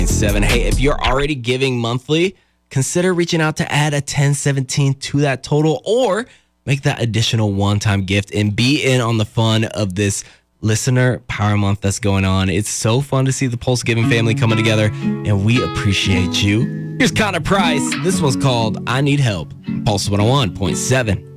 7. Hey, if you're already giving monthly, consider reaching out to add a 1017 to that total or make that additional one-time gift and be in on the fun of this Listener Power Month that's going on. It's so fun to see the Pulse Giving family coming together, and we appreciate you. Here's Connor Price. This one's called I Need Help. Pulse 101.7.